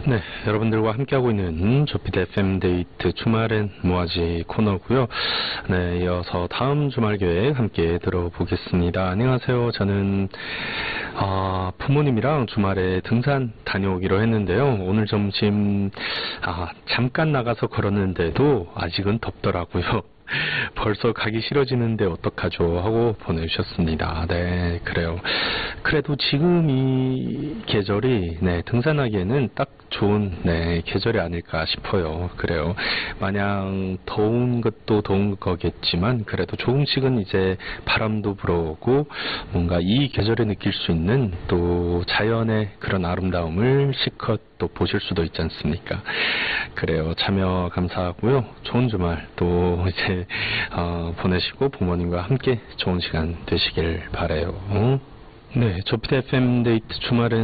네, 여러분들과 함께하고 있는 조피디 FM 데이트 주말엔 뭐하지 코너고요. 네, 이어서 다음 주말 계획 함께 들어보겠습니다. 안녕하세요. 저는 부모님이랑 주말에 등산 다녀오기로 했는데요. 오늘 점심 잠깐 나가서 걸었는데도 아직은 덥더라고요. 벌써 가기 싫어지는데 어떡하죠 하고 보내주셨습니다. 네, 그래요. 그래도 지금 이 계절이 등산하기에는 딱 좋은 계절이 아닐까 싶어요. 그래요. 마냥 더운 것도 더운 거겠지만 그래도 조금씩은 이제 바람도 불어오고 뭔가 이 계절에 느낄 수 있는 또 자연의 그런 아름다움을 실컷 또 보실 수도 있지 않습니까? 그래요. 참여 감사하고요. 좋은 주말 또 이제 보내시고 부모님과 함께 좋은 시간 되시길 바라요. 네, 조피디 FM 데이트 주말엔